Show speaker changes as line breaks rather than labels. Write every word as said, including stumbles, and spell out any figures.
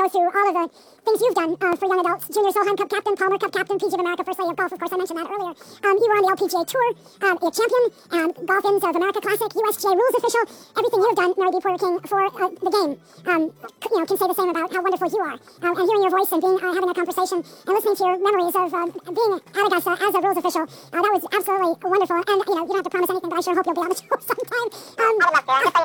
goes through all of the things you've done uh, for young adults. Junior Solheim Cup captain, Palmer Cup captain, P G of America, First Lady of Golf. Of course, I mentioned that earlier. Um, you were on the L P G A Tour, um, a champion, um, Golf Inns of America Classic, U S G A rules official. Everything you've done, Mary B. Porter King, for uh, the game, um, you know, can say the same about how wonderful you are. Um, and hearing your voice and being uh, having a conversation and listening to your memories of uh, being at Augusta as a rules official, uh, that was absolutely wonderful. And you know, you don't have to promise anything, but I sure hope you'll be on the show sometime. Um,